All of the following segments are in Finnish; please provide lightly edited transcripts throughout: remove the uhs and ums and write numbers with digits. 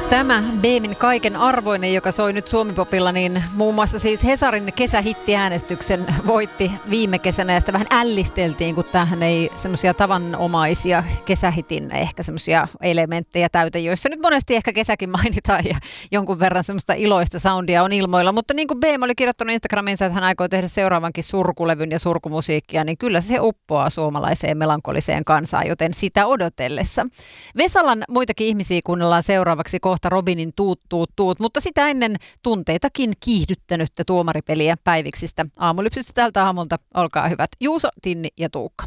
Tämä Beemin kaiken arvoinen, joka soi nyt Suomi-popilla, niin muun muassa siis Hesarin kesähittiäänestyksen voitti viime kesänä ja sitä vähän ällisteltiin, kun tämähän ei semmoisia tavanomaisia kesähitin ehkä semmoisia elementtejä täytä, joissa nyt monesti ehkä kesäkin mainitaan ja jonkun verran semmoista iloista soundia on ilmoilla, mutta niin kuin Beem oli kirjoittanut Instagramiinsa, että hän aikoo tehdä seuraavankin surkulevyn ja surkumusiikkia, niin kyllä se uppoaa suomalaiseen melankoliseen kansaan, joten sitä odotellessa. Vesalan muitakin ihmisiä kuunnellaan seuraavaksi kohta Robinin tuut, mutta sitä ennen tunteitakin kiihdyttänyttä tuomaripeliä päiviksistä aamulypsystä tältä aamulta. Olkaa hyvät. Juuso, Tinni ja Tuukka.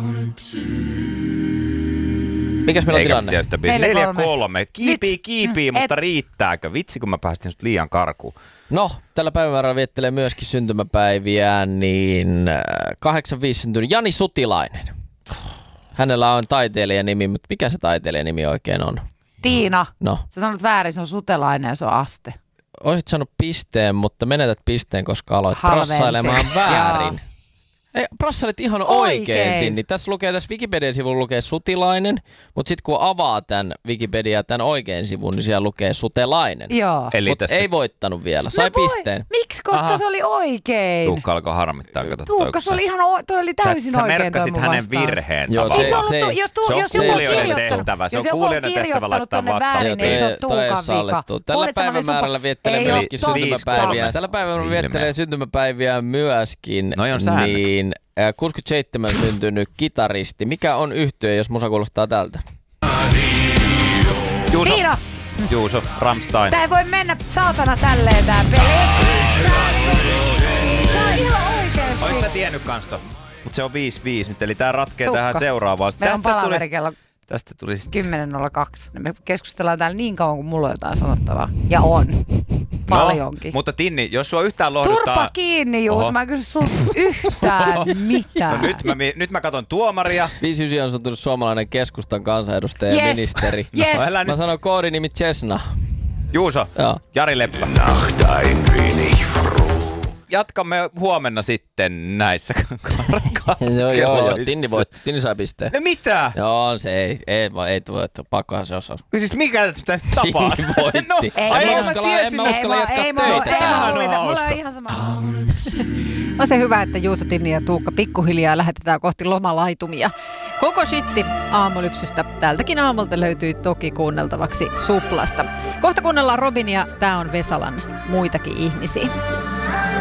Mikäs meillä on tilanne? 4-3. Kiipii, mutta riittääkö? Vitsi, kun mä päästin sut liian karkuun. No, tällä päivämäärällä viettelee myöskin syntymäpäiviä, niin 85 syntynyt Jani Sutilainen. Hänellä on taiteilijanimi, mutta mikä se taiteilijanimi oikein on? Tiina, No. sä sanot väärin, se on Sutelainen ja se on Aste. Oisit sanonut pisteen, mutta menetät pisteen, koska aloit Halvensin. prassailemaan väärin. Joo. Ei, prassailit ihan oikein, Tinni. Tässä Wikipedia-sivulla lukee Sutilainen, mutta sitten kun avaa tämän Wikipedia, tämän oikein sivun, niin siellä lukee Sutelainen. Joo. Mutta ei voittanut vielä, sai pisteen. Miksi? Koska se oli oikein. Tuukka alkoi harmittaa. Tuukka, se oli ihan toi oli täysin sä oikein. merkkasit hänen virheen. Joo, Ei se ollut, se- jos se on kuulijoiden tehtävä. Se on kuulijoiden tehtävä laittaa väärin, niin se on Tuukan vika. Tällä päivämäärällä viettelee myöskin syntymäpäiviä. Tällä päivämäärällä viettelee syntymäpäiviä myöskin. Noi on säännöt. Niin 67 syntynyt kitaristi. Mikä on yhtye, jos musa kuulostaa tältä? Juuso, Rammstein. Tää ei voi mennä saatana tälleen tää peli. Tää on ihan oikeesti. Ois sä tiennyt kans ton? Mut se on 5-5 nyt, eli tää ratkee tähän seuraavaan. Meillä on palaveri kello Tästä tuli 10.02. Me keskustellaan täällä niin kauan, kuin mulla on jotain sanottavaa. Ja on. Paljonkin. Mutta Tinni, jos sua yhtään lohduttaa... Turpa kiinni, Juus. Mä en kysy sulta yhtään mitään. No nyt mä katon tuomaria. 59 on syntynyt suomalainen keskustan kansanedustaja ja ministeri. Yes. Mä sanon koodinimi Chesna. Juuso, Joo. Jari Leppä. Jatkamme huomenna sitten näissä Joo. Tinni sai pisteen. No mitä? Joo, se ei voi, pakkohan se osaa. Siis mikä tästä tapaa? Tinni voitti. En mä uskalla jatkaa töitä. Mulla on ihan sama. On se hyvä, että Juuso, Tinni ja Tuukka pikkuhiljaa lähetetään kohti lomalaitumia. Koko shitti aamulypsystä tältäkin aamulta löytyy toki kuunneltavaksi Suplasta. Kohta kuunnellaan Robinia, tää on Vesalan muitakin ihmisiä.